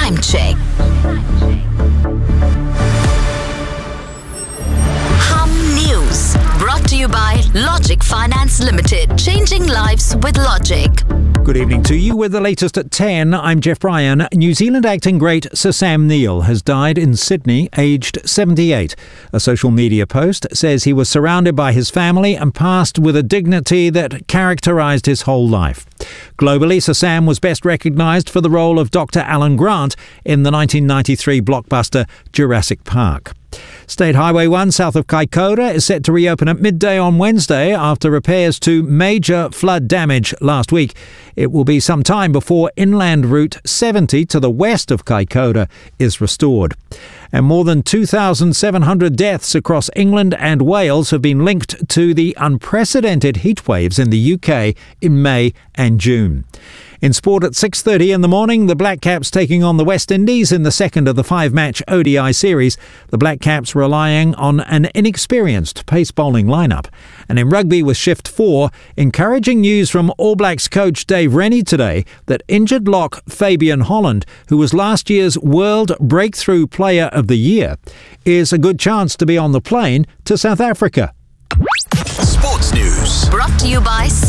Time check. Hum News. Brought to you by Logic Finance Limited. Changing lives with Logic. Good evening to you. With the latest at 10, I'm Jeff Bryan. New Zealand acting great Sir Sam Neill has died in Sydney, aged 78. A social media post says he was surrounded by his family and passed with a dignity that characterised his whole life. Globally, Sir Sam was best recognised for the role of Dr. Alan Grant in the 1993 blockbuster Jurassic Park. State Highway 1 south of Kaikoura is set to reopen at midday on Wednesday after repairs to major flood damage last week. It will be some time before Inland Route 70 to the west of Kaikoura is restored. And more than 2,700 deaths across England and Wales have been linked to the unprecedented heatwaves in the UK in May and June. In sport at 6:30 in the morning, the Black Caps taking on the West Indies in the second of the 5-match ODI series. The Black Caps relying on an inexperienced pace bowling lineup. And in rugby with Shift 4, encouraging news from All Blacks coach Dave Rennie today that injured lock Fabian Holland, who was last year's World Breakthrough Player of the Year, is a good chance to be on the plane to South Africa. Sports News. Brought to you by